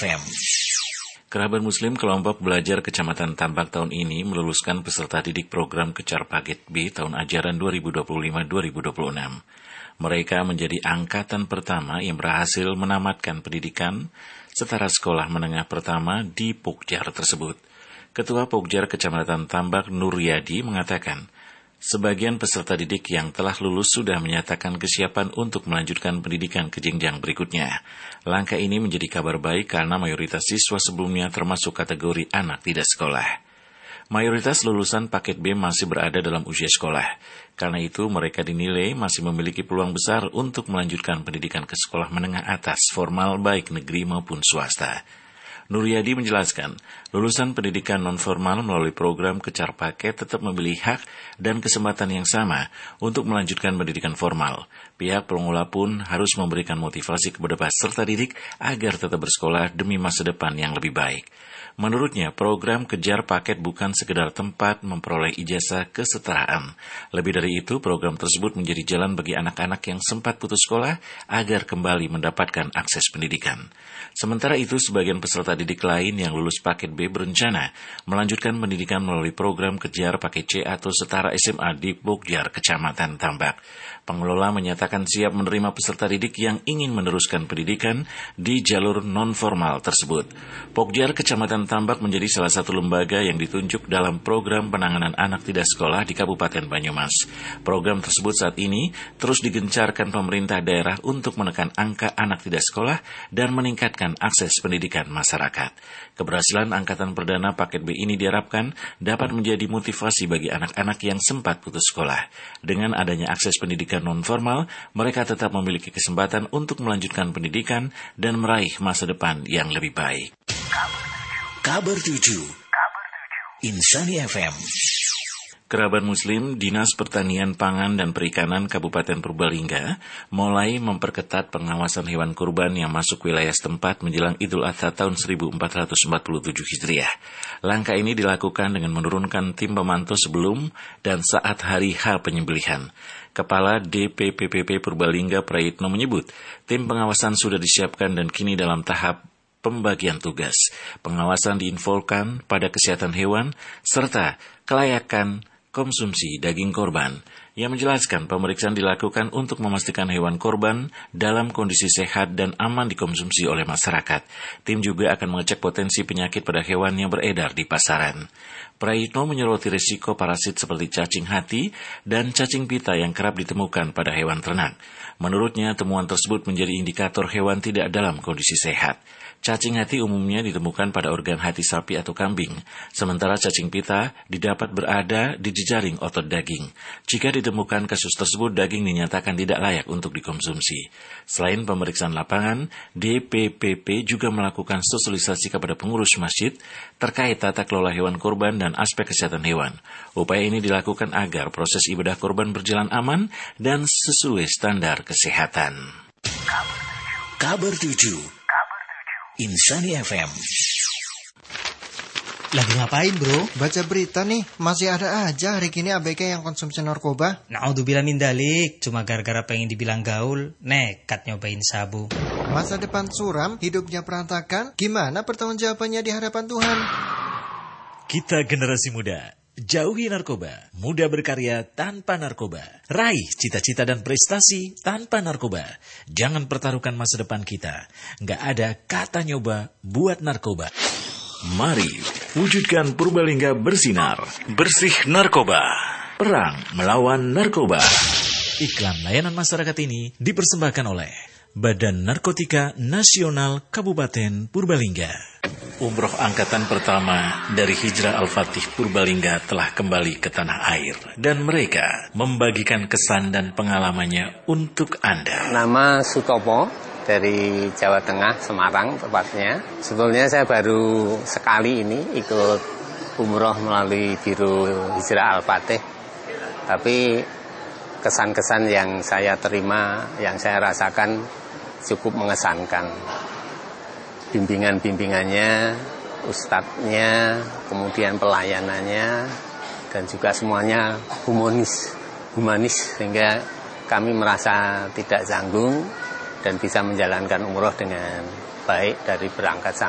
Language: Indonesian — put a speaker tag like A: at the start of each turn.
A: FM.
B: Kerabat Muslim kelompok belajar Kecamatan Tambak tahun ini meluluskan peserta didik program Kejar Paket B tahun ajaran 2025-2026. Mereka menjadi angkatan pertama yang berhasil menamatkan pendidikan setara sekolah menengah pertama di Pokjar tersebut. Ketua Pokjar Kecamatan Tambak Nuryadi mengatakan, sebagian peserta didik yang telah lulus sudah menyatakan kesiapan untuk melanjutkan pendidikan ke jenjang berikutnya. Langkah ini menjadi kabar baik karena mayoritas siswa sebelumnya termasuk kategori anak tidak sekolah. Mayoritas lulusan paket B masih berada dalam usia sekolah. Karena itu mereka dinilai masih memiliki peluang besar untuk melanjutkan pendidikan ke sekolah menengah atas formal baik negeri maupun swasta. Nuryadi menjelaskan, lulusan pendidikan non-formal melalui program Kejar Paket tetap memiliki hak dan kesempatan yang sama untuk melanjutkan pendidikan formal. Pihak pengelola pun harus memberikan motivasi kepada peserta didik agar tetap bersekolah demi masa depan yang lebih baik. Menurutnya, program Kejar Paket bukan sekedar tempat memperoleh ijazah kesetaraan. Lebih dari itu, program tersebut menjadi jalan bagi anak-anak yang sempat putus sekolah agar kembali mendapatkan akses pendidikan. Sementara itu, sebagian peserta didik lain yang lulus paket B berencana melanjutkan pendidikan melalui program Kejar Paket C atau setara SMA di Pokjar Kecamatan Tambak. Pengelola menyatakan siap menerima peserta didik yang ingin meneruskan pendidikan di jalur non-formal tersebut. Pokjar Kecamatan Tambak menjadi salah satu lembaga yang ditunjuk dalam program penanganan anak tidak sekolah di Kabupaten Banyumas. Program tersebut saat ini terus digencarkan pemerintah daerah untuk menekan angka anak tidak sekolah dan meningkatkan akses pendidikan masyarakat. Keberhasilan angkatan perdana paket B ini diharapkan dapat menjadi motivasi bagi anak-anak yang sempat putus sekolah. Dengan adanya akses pendidikan non-formal, mereka tetap memiliki kesempatan untuk melanjutkan pendidikan dan meraih masa depan yang lebih baik.
A: Kabar 7 Insani FM.
B: Kerabat Muslim, Dinas Pertanian Pangan dan Perikanan Kabupaten Purbalingga mulai memperketat pengawasan hewan kurban yang masuk wilayah setempat menjelang Idul Adha tahun 1447 Hijriah. Langkah ini dilakukan dengan menurunkan tim pemantau sebelum dan saat hari H penyembelihan. Kepala DPPPP Purbalingga Prayitno menyebut, tim pengawasan sudah disiapkan dan kini dalam tahap pembagian tugas. Pengawasan diinfokan pada kesehatan hewan serta kelayakan konsumsi daging korban. Yang menjelaskan pemeriksaan dilakukan untuk memastikan hewan korban dalam kondisi sehat dan aman dikonsumsi oleh masyarakat. Tim juga akan mengecek potensi penyakit pada hewan yang beredar di pasaran. Prayitno menyoroti risiko parasit seperti cacing hati dan cacing pita yang kerap ditemukan pada hewan ternak. Menurutnya, temuan tersebut menjadi indikator hewan tidak dalam kondisi sehat. Cacing hati umumnya ditemukan pada organ hati sapi atau kambing, sementara cacing pita didapat berada di jejaring otot daging. Jika ditemukan kasus tersebut, daging dinyatakan tidak layak untuk dikonsumsi. Selain pemeriksaan lapangan, DPPP juga melakukan sosialisasi kepada pengurus masjid terkait tata kelola hewan kurban dan aspek kesehatan hewan. Upaya ini dilakukan agar proses ibadah kurban berjalan aman dan sesuai standar kesehatan.
A: Kabar 7 Insani FM.
C: Lagi ngapain bro? Baca berita nih, masih ada aja hari gini ABG yang konsumsi narkoba.
D: Naudzubillah min dalik, cuma gara-gara pengen dibilang gaul, nekat nyobain sabu.
C: Masa depan suram, hidupnya berantakan, gimana pertanggungjawabannya di hadapan Tuhan?
A: Kita generasi muda, jauhi narkoba, muda berkarya tanpa narkoba, raih cita-cita dan prestasi tanpa narkoba. Jangan pertaruhkan masa depan kita. Nggak ada kata nyoba buat narkoba.
B: Mari wujudkan Purbalingga bersinar, bersih narkoba, perang melawan narkoba.
A: Iklan layanan masyarakat ini dipersembahkan oleh Badan Narkotika Nasional Kabupaten Purbalingga.
B: Umroh angkatan pertama dari Hijrah Al-Fatih Purbalingga telah kembali ke tanah air dan mereka membagikan kesan dan pengalamannya untuk Anda.
E: Nama Sutopo dari Jawa Tengah, Semarang tepatnya. Sebetulnya saya baru sekali ini ikut umroh melalui Biro Hijrah Al-Fatih. Tapi kesan-kesan yang saya terima, yang saya rasakan cukup mengesankan. Bimbingan-bimbingannya, ustadznya, kemudian pelayanannya, dan juga semuanya humanis, sehingga kami merasa tidak canggung dan bisa menjalankan umroh dengan baik dari berangkat sampai